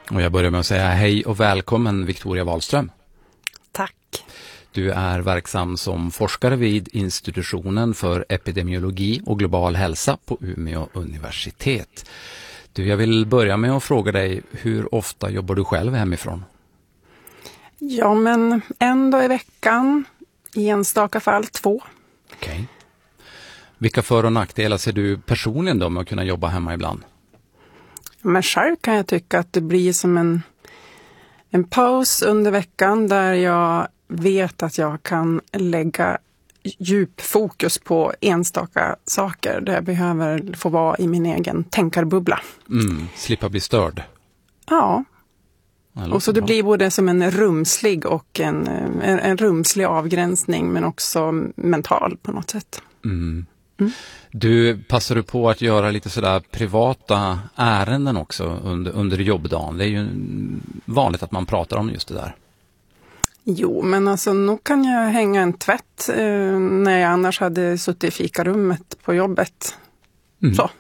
Och jag börjar med att säga hej och välkommen Victoria Wahlström. Tack. Du är verksam som forskare vid institutionen för epidemiologi och global hälsa på Umeå universitet. Jag vill börja med att fråga dig, hur ofta jobbar du själv hemifrån? Ja, men en dag i veckan, i enstaka fall 2. Okej. Vilka för- och nackdelar ser du personligen då med att kunna jobba hemma ibland? Men själv kan jag tycka att det blir som en paus under veckan där jag vet att jag kan lägga djup fokus på enstaka saker där jag behöver få vara i min egen tänkarbubbla. Slippa bli störd. Ja, och så det blir både som en rumslig och en rumslig avgränsning men också mental på något sätt. Du passar på att göra lite sådär privata ärenden också under jobbdagen. Det är ju vanligt att man pratar om just det där. Jo, men alltså nog kan jag hänga en tvätt när jag annars hade suttit i fikarummet på jobbet. Så.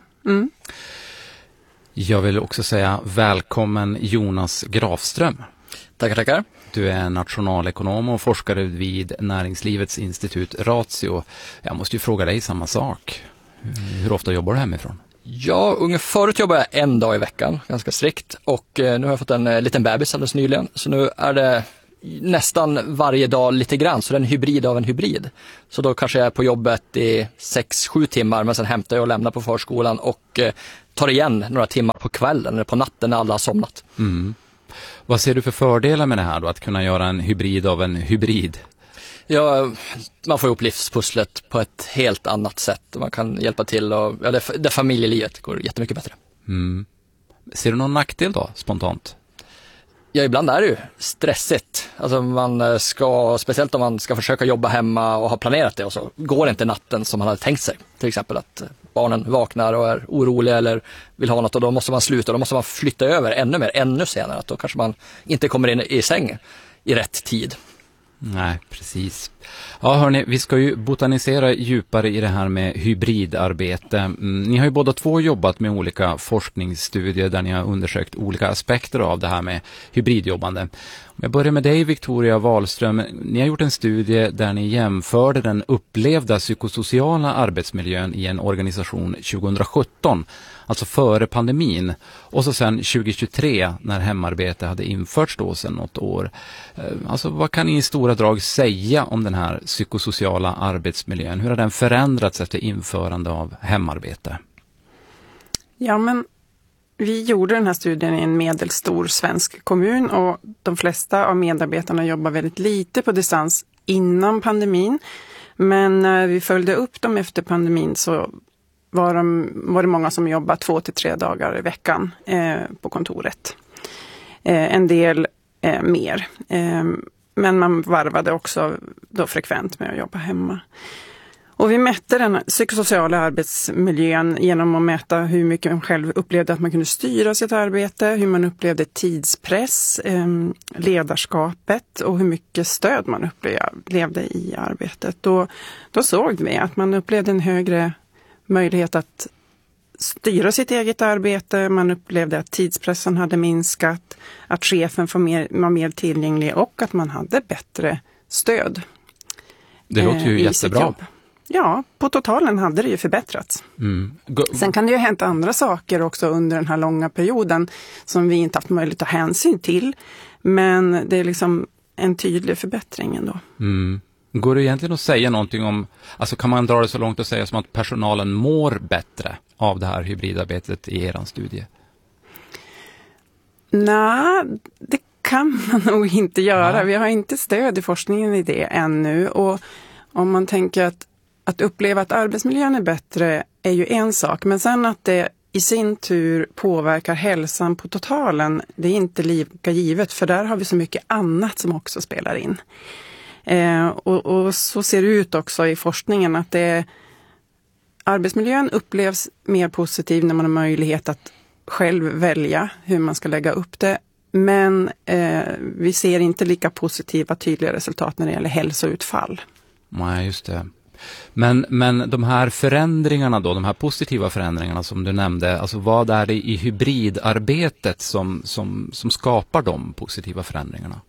Jag vill också säga välkommen Jonas Grafström. Tackar, tackar. Du är nationalekonom och forskare vid Näringslivets institut Ratio. Jag måste ju fråga dig samma sak. Hur ofta jobbar du hemifrån? Ja, förut jobbade jag en dag i veckan, ganska strikt. Och nu har jag fått en liten bebis alldeles nyligen. Så nu är det nästan varje dag lite grann, så det är en hybrid av en hybrid. Så då kanske jag är på jobbet i 6-7 timmar, men sen hämtar jag och lämnar på förskolan och tar igen några timmar på kvällen eller på natten när alla har somnat. Vad ser du för fördelar med det här då, att kunna göra en hybrid av en hybrid? Ja, man får ihop livspusslet på ett helt annat sätt. Man kan hjälpa till och det familjelivet går jättemycket bättre. Ser du någon nackdel då, spontant? Ja, ibland är det ju stressigt. Alltså speciellt om man ska försöka jobba hemma och ha planerat det och så går det inte natten som man hade tänkt sig. Till exempel att barnen vaknar och är oroliga eller vill ha något och då måste man sluta. Då måste man flytta över ännu senare. Att då kanske man inte kommer in i säng i rätt tid. Nej, precis. Ja, hörni, vi ska ju botanisera djupare i det här med hybridarbete. Ni har ju båda två jobbat med olika forskningsstudier där ni har undersökt olika aspekter av det här med hybridjobbande. Om jag börjar med dig, Victoria Wahlström. Ni har gjort en studie där ni jämförde den upplevda psykosociala arbetsmiljön i en organisation 2017, alltså före pandemin, och så sen 2023 när hemarbete hade införts då sedan något år. Alltså vad kan ni i stora drag säga om den här psykosociala arbetsmiljön? Hur har den förändrats efter införande av hemarbete? Ja, men vi gjorde den här studien i en medelstor svensk kommun och de flesta av medarbetarna jobbar väldigt lite på distans innan pandemin. Men när vi följde upp dem efter pandemin så var det många som jobbade 2-3 dagar i veckan på kontoret. En del mer. Men man varvade också då frekvent med att jobba hemma. Och vi mätte den psykosociala arbetsmiljön genom att mäta hur mycket man själv upplevde att man kunde styra sitt arbete, hur man upplevde tidspress, ledarskapet och hur mycket stöd man upplevde i arbetet. Då såg vi att man upplevde en högre möjlighet att styra sitt eget arbete, man upplevde att tidspressen hade minskat, att chefen var mer tillgänglig och att man hade bättre stöd. Det låter ju jättebra. Ja, på totalen hade det ju förbättrats. Sen kan det ju ha hänt andra saker också under den här långa perioden som vi inte haft möjlighet att ta hänsyn till. Men det är liksom en tydlig förbättring ändå. Går det egentligen att säga någonting om, alltså kan man dra det så långt att säga som att personalen mår bättre av det här hybridarbetet i er studie? Nej, det kan man nog inte göra. Ja. Vi har inte stöd i forskningen i det ännu. Och om man tänker att uppleva att arbetsmiljön är bättre är ju en sak. Men sen att det i sin tur påverkar hälsan på totalen, det är inte lika givet. För där har vi så mycket annat som också spelar in. Och så ser det ut också i forskningen att arbetsmiljön upplevs mer positiv när man har möjlighet att själv välja hur man ska lägga upp det. Men vi ser inte lika positiva tydliga resultat när det gäller hälsoutfall. Nej, just det. Men de här förändringarna då, de här positiva förändringarna som du nämnde, alltså vad är det i hybridarbetet som skapar de positiva förändringarna?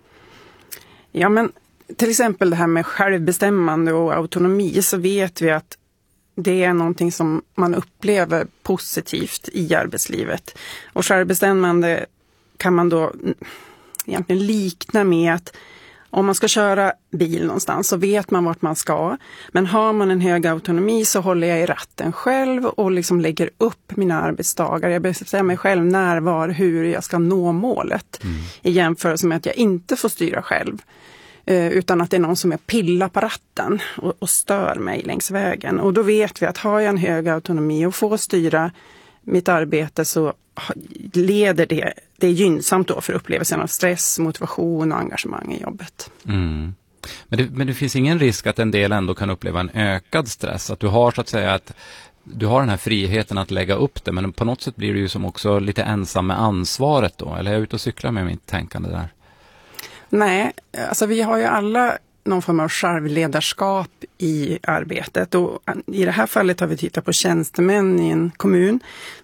Ja, men till exempel det här med självbestämmande och autonomi, så vet vi att det är någonting som man upplever positivt i arbetslivet. Och självbestämmande kan man då egentligen likna med att om man ska köra bil någonstans så vet man vart man ska. Men har man en hög autonomi så håller jag i ratten själv och liksom lägger upp mina arbetsdagar. Jag bestämmer mig själv när, var, hur jag ska nå målet. I jämförelse med att jag inte får styra själv. Utan att det är någon som är pilla på ratten och stör mig längs vägen. Och då vet vi att har jag en hög autonomi och får styra mitt arbete så leder det är gynnsamt då för upplevelsen av stress, motivation och engagemang i jobbet. Mm. Men det finns ingen risk att en del ändå kan uppleva en ökad stress? Att du har så att säga att du har den här friheten att lägga upp det, men på något sätt blir du ju som också lite ensam med ansvaret då? Eller är jag ute och cyklar med mitt tänkande där? Nej, alltså vi har ju alla någon form av självledarskap i arbetet, och i det här fallet har vi tittat på tjänstemän i en kommun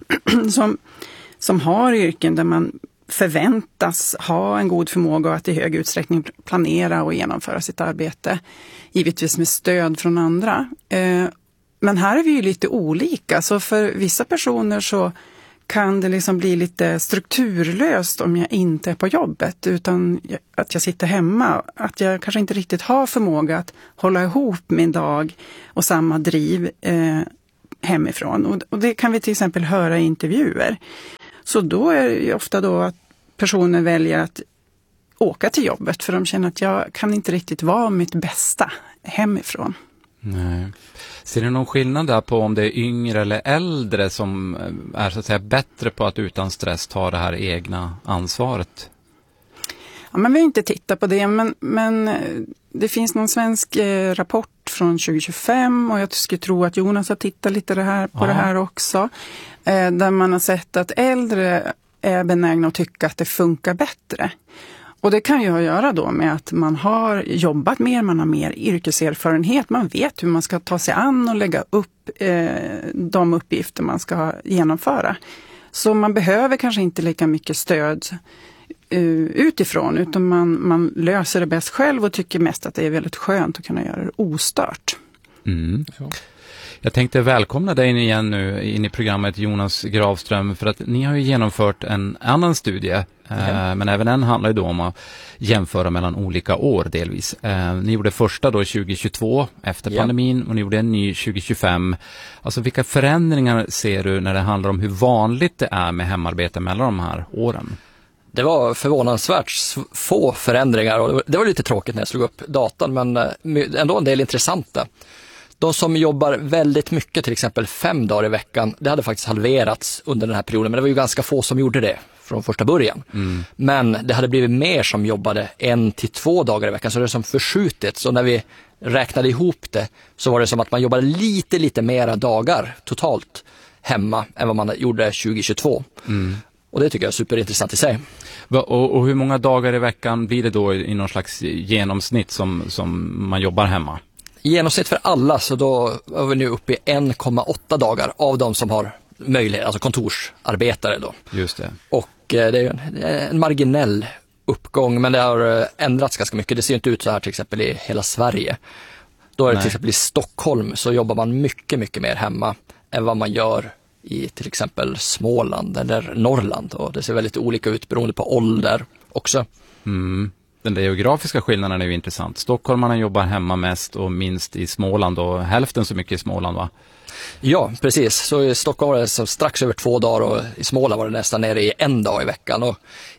som har yrken där man förväntas ha en god förmåga att i hög utsträckning planera och genomföra sitt arbete, givetvis med stöd från andra. Men här är vi ju lite olika, så för vissa personer så kan det liksom bli lite strukturlöst om jag inte är på jobbet, utan att jag sitter hemma. Att jag kanske inte riktigt har förmåga att hålla ihop min dag och samma driv hemifrån. Och det kan vi till exempel höra i intervjuer. Så då är det ju ofta då att personer väljer att åka till jobbet för de känner att jag kan inte riktigt vara mitt bästa hemifrån. Nej. Ser du någon skillnad där på om det är yngre eller äldre som är så att säga bättre på att utan stress ta det här egna ansvaret? Ja, men vi har inte tittat på det, men det finns någon svensk rapport från 2025 och jag skulle tro att Jonas har tittat lite på det här också. Där man har sett att äldre är benägna att tycka att det funkar bättre. Och det kan ju ha att göra då med att man har jobbat mer, man har mer yrkeserfarenhet, man vet hur man ska ta sig an och lägga upp de uppgifter man ska genomföra. Så man behöver kanske inte lika mycket stöd utifrån, utan man löser det bäst själv och tycker mest att det är väldigt skönt att kunna göra det ostört. Mm. Jag tänkte välkomna dig igen nu in i programmet, Jonas Gravström, för att ni har ju genomfört en annan studie, men även den handlar ju då om att jämföra mellan olika år delvis. Ni gjorde första då 2022 efter pandemin och ni gjorde en ny 2025. Alltså vilka förändringar ser du när det handlar om hur vanligt det är med hemarbete mellan de här åren? Det var förvånansvärt få förändringar och det var lite tråkigt när jag slog upp datan, men ändå en del intressanta. De som jobbar väldigt mycket, till exempel 5 dagar i veckan, det hade faktiskt halverats under den här perioden, men det var ju ganska få som gjorde det från första början. Men det hade blivit mer som jobbade 1 till 2 dagar i veckan, så det är som förskjutet. Så när vi räknade ihop det så var det som att man jobbade lite mera dagar totalt hemma än vad man gjorde 2022. Och det tycker jag är superintressant i sig. Och hur många dagar i veckan blir det då i någon slags genomsnitt som man jobbar hemma? I genomsnitt för alla, så då är vi nu uppe i 1,8 dagar av de som har möjlighet, alltså kontorsarbetare då. Just det. Och det är en marginell uppgång, men det har ändrats ganska mycket. Det ser inte ut så här till exempel i hela Sverige. Då är det till exempel i Stockholm så jobbar man mycket mer hemma än vad man gör i till exempel Småland eller Norrland. Och det ser väldigt olika ut beroende på ålder också. Den där geografiska skillnaden är ju intressant. Stockholmarna jobbar hemma mest och minst i Småland, och hälften så mycket i Småland, va? Ja, precis. Så i Stockholm var det så strax över 2 dagar och i Småland var det nästan nere i 1 dag i veckan. Och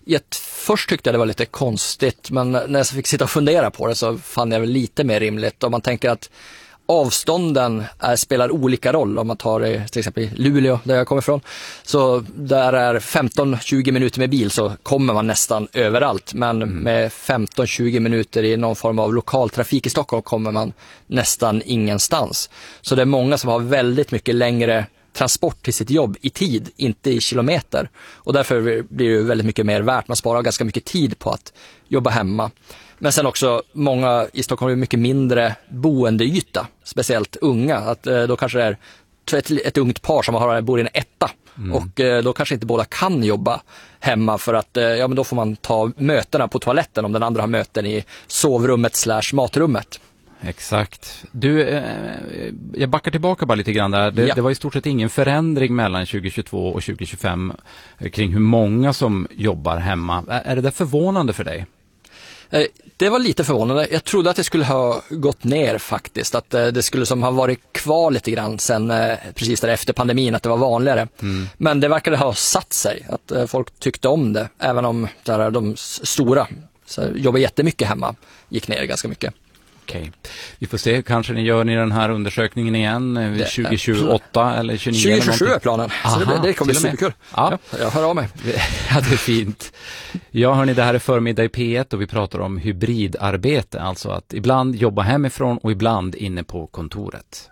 först tyckte jag det var lite konstigt, men när jag fick sitta och fundera på det så fann jag väl lite mer rimligt. Om man tänker att avstånden spelar olika roll. Om man tar till exempel Luleå där jag kommer ifrån, så där är 15-20 minuter med bil så kommer man nästan överallt, men med 15-20 minuter i någon form av lokaltrafik i Stockholm kommer man nästan ingenstans. Så det är många som har väldigt mycket längre transport till sitt jobb i tid, inte i kilometer, och därför blir det väldigt mycket mer värt. Man sparar ganska mycket tid på att jobba hemma. Men sen också, många i Stockholm har mycket mindre boendeyta, speciellt unga. Att då kanske det är ett ungt par som bor i en etta. Och då kanske inte båda kan jobba hemma för att men då får man ta mötena på toaletten om den andra har möten i sovrummet / matrummet. Exakt. Du, jag backar tillbaka bara lite grann där. Det var i stort sett ingen förändring mellan 2022 och 2025 kring hur många som jobbar hemma. Är det där förvånande för dig? Det var lite förvånande. Jag trodde att det skulle ha gått ner faktiskt. Att det skulle som ha varit kvar lite grann sen precis där efter pandemin, att det var vanligare. Men det verkade ha satt sig. Att folk tyckte om det. Även om de stora jobbar jättemycket hemma gick ner ganska mycket. Okej. Vi får se, kanske ni gör den här undersökningen igen 2028 eller 2029 2027 är planen. Så det kommer bli superkul. Ja, jag hör av mig. Ja, det är fint. Ja, hörni, det här är förmiddag i P1 och vi pratar om hybridarbete. Alltså att ibland jobba hemifrån och ibland inne på kontoret.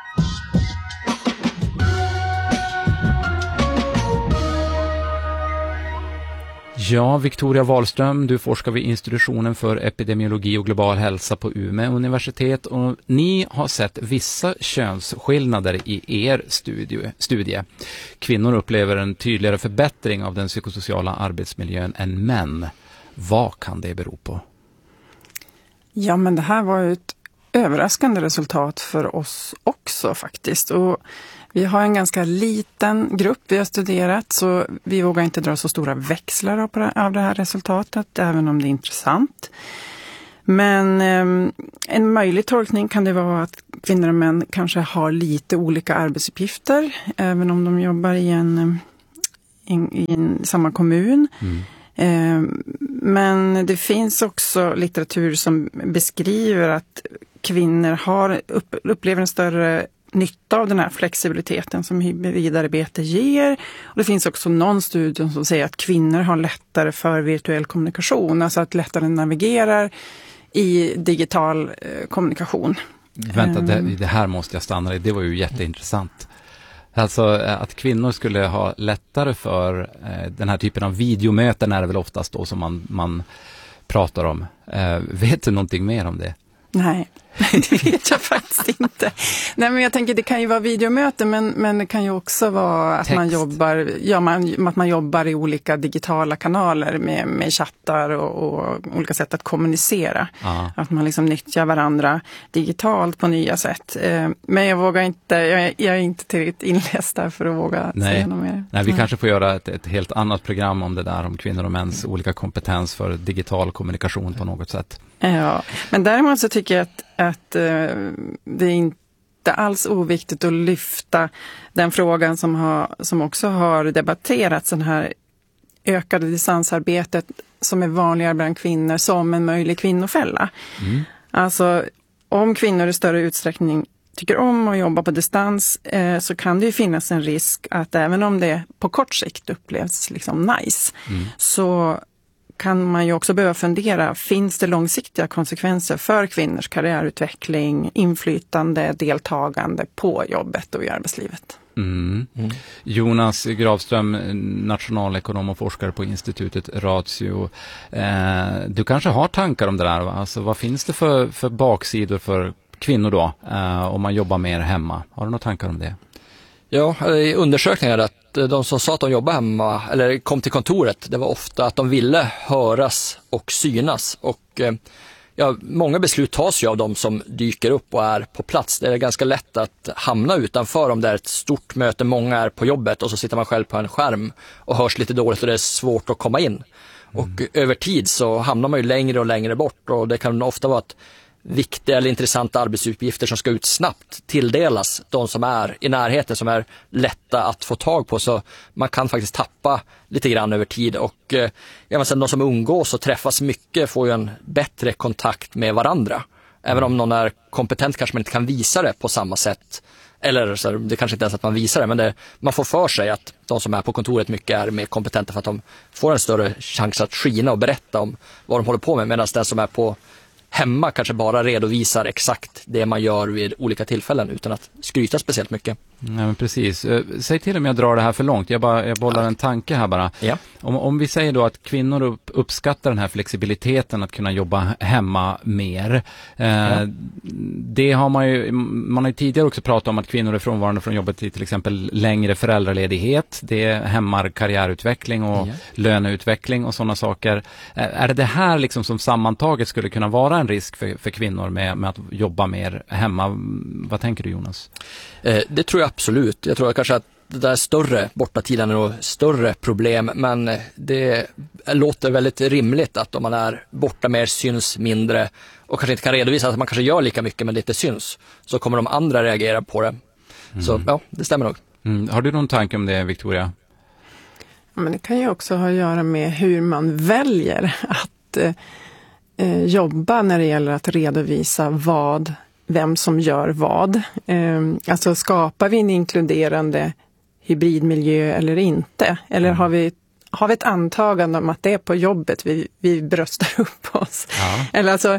Ja, Victoria Wahlström, du forskar vid institutionen för epidemiologi och global hälsa på Umeå universitet och ni har sett vissa könsskillnader i er studie. Kvinnor upplever en tydligare förbättring av den psykosociala arbetsmiljön än män. Vad kan det bero på? Ja, men det här var ju ett överraskande resultat för oss också faktiskt. Och vi har en ganska liten grupp vi har studerat, så vi vågar inte dra så stora växlar av det här resultatet, även om det är intressant. Men en möjlig tolkning kan det vara att kvinnor och män kanske har lite olika arbetsuppgifter, även om de jobbar i samma kommun. Men det finns också litteratur som beskriver att kvinnor upplever en större nytta av den här flexibiliteten som hybridarbete ger. Och det finns också någon studie som säger att kvinnor har lättare för virtuell kommunikation, alltså att lättare navigerar i digital kommunikation. Vänta, det här måste jag stanna i. Det var ju jätteintressant. Alltså att kvinnor skulle ha lättare för den här typen av videomöten är det väl oftast då som man pratar om. Vet du någonting mer om det? Nej, det vet jag faktiskt inte. Nej, men jag tänker det kan ju vara videomöten, men det kan ju också vara att man jobbar i olika digitala kanaler med chattar och olika sätt att kommunicera. Att man liksom nyttjar varandra digitalt på nya sätt. Men jag vågar inte, jag är inte tillräckligt inläst där för att våga säga något mer. Nej, vi kanske får göra ett helt annat program om det där, om kvinnor och mäns olika kompetens för digital kommunikation på något sätt. Ja, men däremot så tycker jag att det är inte alls oviktigt att lyfta den frågan som också har debatterats, den här ökade distansarbetet som är vanligare bland kvinnor som en möjlig kvinnofälla. Alltså om kvinnor i större utsträckning tycker om att jobba på distans så kan det ju finnas en risk att även om det på kort sikt upplevs liksom nice så kan man ju också behöva fundera, finns det långsiktiga konsekvenser för kvinnors karriärutveckling, inflytande, deltagande på jobbet och i arbetslivet? Jonas Gravström, nationalekonom och forskare på institutet Ratio. Du kanske har tankar om det där, va? Alltså, vad finns det för baksidor för kvinnor då om man jobbar mer hemma? Har du några tankar om det? Ja, i undersökningar att de som sa att de jobbar hemma eller kom till kontoret, det var ofta att de ville höras och synas. Och många beslut tas ju av de som dyker upp och är på plats. Det är ganska lätt att hamna utanför om det är ett stort möte, många är på jobbet och så sitter man själv på en skärm och hörs lite dåligt och det är svårt att komma in. Och över tid så hamnar man ju längre och längre bort och det kan ofta vara att viktiga eller intressanta arbetsuppgifter som ska ut snabbt tilldelas de som är i närheten, som är lätta att få tag på, så man kan faktiskt tappa lite grann över tid. Och sen de som umgås och träffas mycket får ju en bättre kontakt med varandra. Även om någon är kompetent kanske man inte kan visa det på samma sätt, eller så det kanske inte ens att man visar det, men man får för sig att de som är på kontoret mycket är mer kompetenta för att de får en större chans att skina och berätta om vad de håller på med, medan den som är på hemma kanske bara redovisar exakt det man gör vid olika tillfällen utan att skryta speciellt mycket. Ja, men precis. Säg till om jag drar det här för långt. Jag bollar en tanke här bara. Ja. Om vi säger då att kvinnor uppskattar den här flexibiliteten att kunna jobba hemma mer. Det har man har ju tidigare också pratat om att kvinnor är frånvarande från jobbet i till exempel längre föräldraledighet. Det hämmar karriärutveckling och löneutveckling och sådana saker. Är det här liksom som sammantaget skulle kunna vara en risk för kvinnor med att jobba mer hemma? Vad tänker du, Jonas? Det tror jag absolut. Jag tror kanske att det där större bortatiden är nog större problem, men det låter väldigt rimligt att om man är borta mer, syns mindre och kanske inte kan redovisa att man kanske gör lika mycket men det inte syns, så kommer de andra reagera på det. Så ja, det stämmer nog. Har du någon tanke om det, Victoria? Ja, men det kan ju också ha att göra med hur man väljer att jobba när det gäller att redovisa vem som gör vad. Alltså skapar vi en inkluderande hybridmiljö eller inte? Eller har vi ett antagande om att det är på jobbet vi bröstar upp oss? Ja. Eller alltså,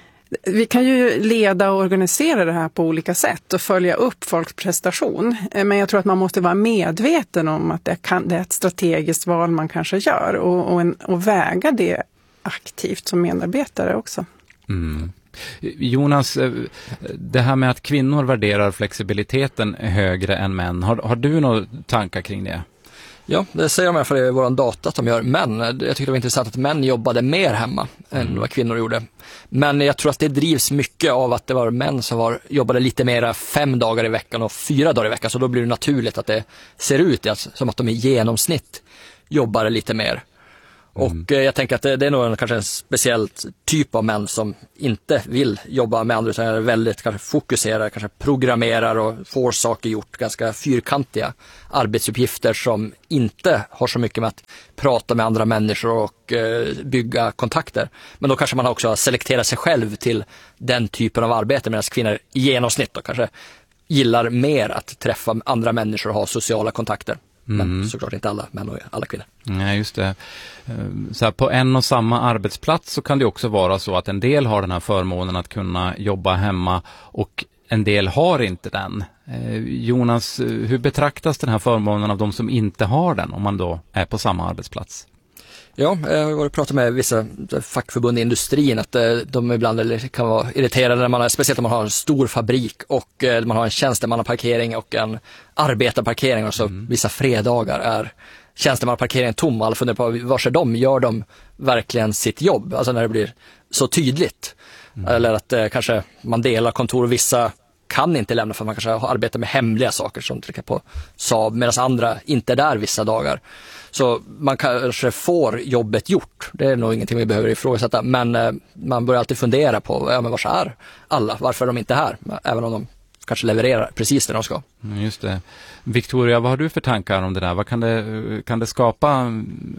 vi kan ju leda och organisera det här på olika sätt och följa upp folks prestation. Men jag tror att man måste vara medveten om att det är ett strategiskt val man kanske gör och väga det aktivt som medarbetare också. Mm. Jonas, det här med att kvinnor värderar flexibiliteten högre än män, har du några tankar kring det? Ja, det säger de i alla fall i vår data att de gör. Men jag tyckte det var intressant att män jobbade mer hemma än vad kvinnor gjorde. Men jag tror att det drivs mycket av att det var män som jobbade lite mer 5 dagar i veckan och 4 dagar i veckan. Så då blir det naturligt att det ser ut som att de i genomsnitt jobbar lite mer. Och jag tänker att det är nog kanske en speciell typ av män som inte vill jobba med andra utan är väldigt kanske fokuserade, kanske programmerar och får saker gjort, ganska fyrkantiga arbetsuppgifter som inte har så mycket med att prata med andra människor och bygga kontakter. Men då kanske man också selekterar sig själv till den typen av arbete, medan kvinnor i genomsnitt då kanske gillar mer att träffa andra människor och ha sociala kontakter. Men såklart inte alla män och alla kvinnor. Nej, just det. Så här, på en och samma arbetsplats så kan det också vara så att en del har den här förmånen att kunna jobba hemma och en del har inte den. Jonas, hur betraktas den här förmånen av de som inte har den om man då är på samma arbetsplats? Ja, jag har pratat med vissa fackförbund i industrin att de ibland kan vara irriterade när speciellt om man har en stor fabrik och man har en tjänstemannaparkering och en arbetarparkering och så vissa fredagar är tjänstemannaparkeringen tom och alla funderar på vars är de, gör de verkligen sitt jobb? Alltså när det blir så tydligt. Eller att kanske man delar kontor och vissa kan inte lämna för man kanske arbetar med hemliga saker som trycker på Saab medan andra inte är där vissa dagar. Så man kanske får jobbet gjort. Det är nog ingenting vi behöver ifrågasätta. Men man börjar alltid fundera på men var är alla? Varför är de inte här? Även om de kanske levererar precis det de ska. Just det. Victoria, vad har du för tankar om det där? Vad kan det skapa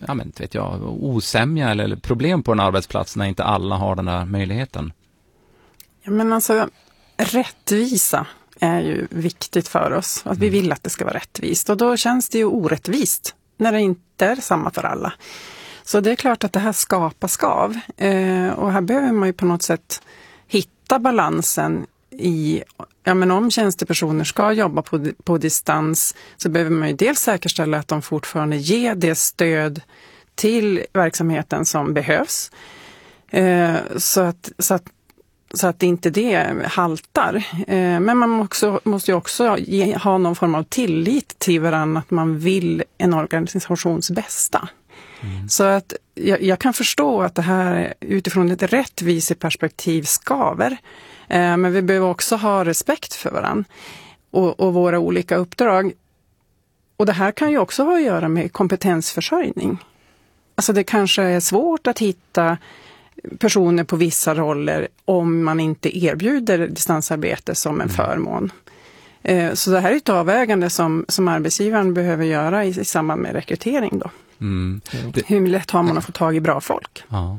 osämja eller problem på en arbetsplats när inte alla har den där möjligheten? Ja, men alltså rättvisa är ju viktigt för oss. Att vi vill att det ska vara rättvist. Och då känns det ju orättvist när det inte är samma för alla. Så det är klart att det här skapar skav. Och här behöver man ju på något sätt hitta balansen i, om tjänstepersoner ska jobba på distans så behöver man ju dels säkerställa att de fortfarande ger det stöd till verksamheten som behövs. Så att inte det haltar. Men man måste ju också ha någon form av tillit till varandra att man vill en organisations bästa. Så att jag kan förstå att det här utifrån ett rättviseperspektiv skaver. Men vi behöver också ha respekt för varandra och våra olika uppdrag. Och det här kan ju också ha att göra med kompetensförsörjning. Alltså det kanske är svårt att hitta personer på vissa roller om man inte erbjuder distansarbete som en förmån. Så det här är ett avvägande som arbetsgivaren behöver göra i samband med rekrytering då. Hur lätt har man att få tag i bra folk? Ja.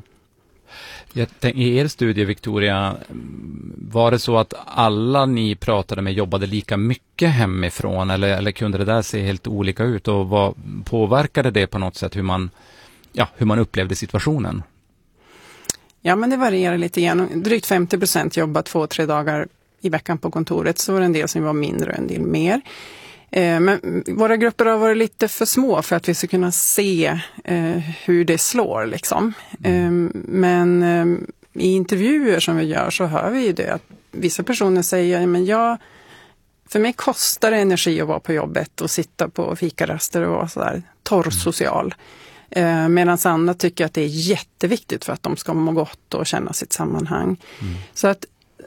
I er studie, Victoria, var det så att alla ni pratade med jobbade lika mycket hemifrån eller kunde det där se helt olika ut och vad påverkade det på något sätt hur man upplevde situationen? Ja, men det varierar lite grann. Drygt 50% jobbar 2-3 dagar i veckan på kontoret, så var det en del som var mindre och en del mer. Men våra grupper har varit lite för små för att vi ska kunna se hur det slår liksom. Men i intervjuer som vi gör så hör vi ju det att vissa personer säger, men för mig kostar det energi att vara på jobbet och sitta på fikaraster och vara sådär torrsocial. Medan andra tycker att det är jätteviktigt för att de ska må gott och känna sitt sammanhang. Så att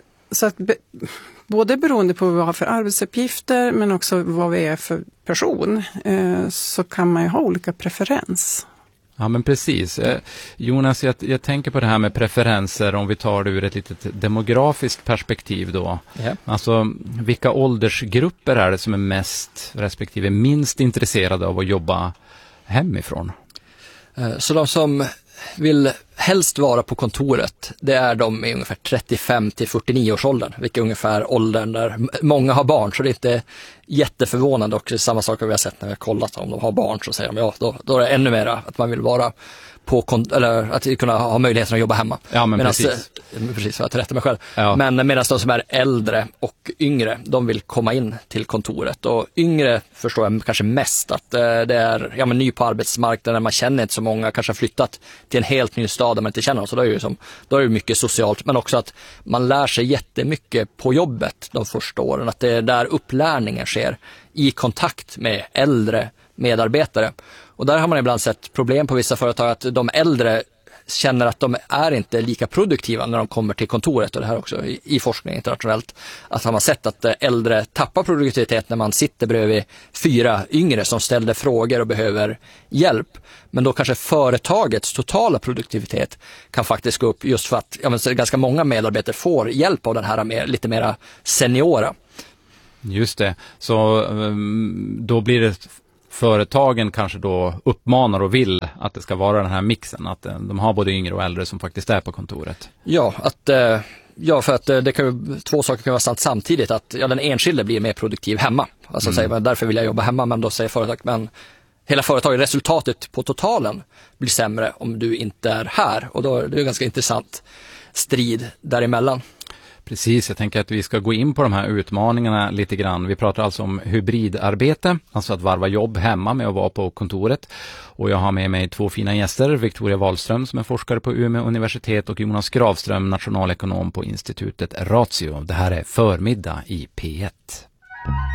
både beroende på vad vi har för arbetsuppgifter men också vad vi är för person så kan man ju ha olika preferens. Ja, men precis. Jonas, jag tänker på det här med preferenser om vi tar det ur ett litet demografiskt perspektiv då. Yeah. Alltså, vilka åldersgrupper är det som är mest respektive minst intresserade av att jobba hemifrån? Så de som vill helst vara på kontoret, det är de i ungefär 35 till 49 års åldern, vilket är ungefär åldern där många har barn, så det är inte jätteförvånande, och samma sak har vi har sett när vi har kollat om de har barn, så säger de då är det ännu mer att man vill vara eller att kunna ha möjligheten att jobba hemma. Ja, men precis. Precis, för att rätta mig själv. Ja. Men medan de som är äldre och yngre, de vill komma in till kontoret. Och yngre förstår jag kanske mest att det är ny på arbetsmarknaden, man känner inte så många, kanske har flyttat till en helt ny stad där man inte känner någon. Så då är det mycket socialt, men också att man lär sig jättemycket på jobbet de första åren. Att det är där upplärningen sker, i kontakt med äldre medarbetare. Och där har man ibland sett problem på vissa företag att de äldre känner att de är inte lika produktiva när de kommer till kontoret, och det här också i forskning internationellt, att har man sett att äldre tappar produktivitet när man sitter bredvid 4 yngre som ställer frågor och behöver hjälp. Men då kanske företagets totala produktivitet kan faktiskt gå upp just för att ganska många medarbetare får hjälp av den här lite mera seniora. Just det, så då blir det företagen kanske då uppmanar och vill att det ska vara den här mixen, att de har både yngre och äldre som faktiskt är på kontoret. Ja, för att det kan, 2 saker kan vara sant samtidigt, att den enskilde blir mer produktiv hemma. Alltså säger man, därför vill jag jobba hemma, men då säger företaget, men hela företaget, resultatet på totalen blir sämre om du inte är här, och då är det en ganska intressant strid däremellan. Precis, jag tänker att vi ska gå in på de här utmaningarna lite grann. Vi pratar alltså om hybridarbete, alltså att varva jobb hemma med att vara på kontoret. Och jag har med mig 2 fina gäster, Victoria Wahlström som är forskare på Umeå universitet och Jonas Gravström, nationalekonom på institutet Ratio. Det här är Förmiddag i P1.